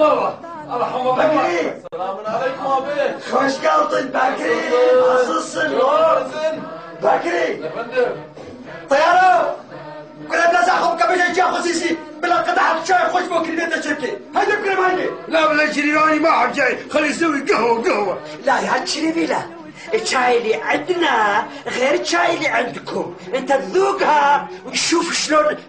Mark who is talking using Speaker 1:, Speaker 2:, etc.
Speaker 1: الله
Speaker 2: بكري
Speaker 1: السلام عليكم ابي.
Speaker 2: خوش geldin Bekri. Nasılsın? بكري
Speaker 1: يا فندم
Speaker 2: طيارة كنا بنزعهم قبل جاي خصيصي بلا قطعة شاي خوش بكري بيت شركة هيدا بكري ماني.
Speaker 3: لا ولا شريراني ما عم جاي خلي يسوي قهوة
Speaker 2: لا يا هالشريبي لا الشاي اللي عندنا غير الشاي اللي عندكم انت تذوقها وتشوف شلون